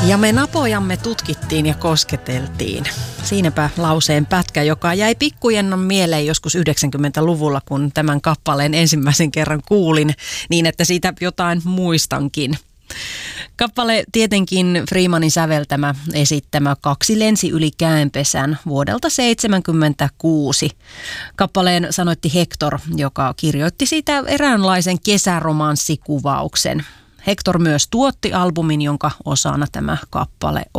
Ja me napojamme tutkittiin ja kosketeltiin. Siinäpä lauseen pätkä, joka jäi pikkujennon mieleen joskus 90-luvulla, kun tämän kappaleen ensimmäisen kerran kuulin, niin että siitä jotain muistankin. Kappale tietenkin Freemanin säveltämä, esittämä Kaksi lensi yli käenpesän vuodelta 1976. Kappaleen sanoitti Hector, joka kirjoitti siitä eräänlaisen kesäromanssikuvauksen. Hector myös tuotti albumin, jonka osana tämä kappale